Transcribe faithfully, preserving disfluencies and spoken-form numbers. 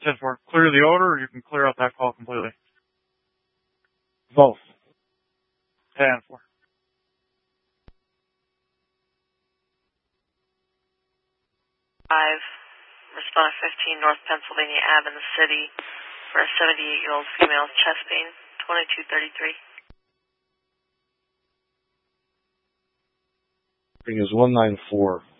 ten four. Clear the odor, or you can clear out that call completely. Both. ten four. five, respondent fifteen, North Pennsylvania Ave in the city for a seventy-eight-year-old female chest pain, twenty-two thirty-three. Ring is one nine four.